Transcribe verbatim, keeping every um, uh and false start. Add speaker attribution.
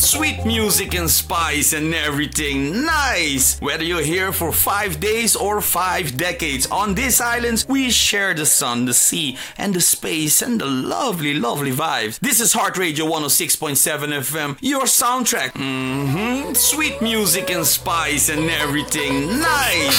Speaker 1: Sweet music and spice and everything nice. Whether you're here for five days or five decades, on these islands we share the sun, the sea, and the space and the lovely, lovely vibes. This is Heart Radio one oh six point seven F M, your soundtrack. Mm-hmm. Sweet music and spice and everything nice.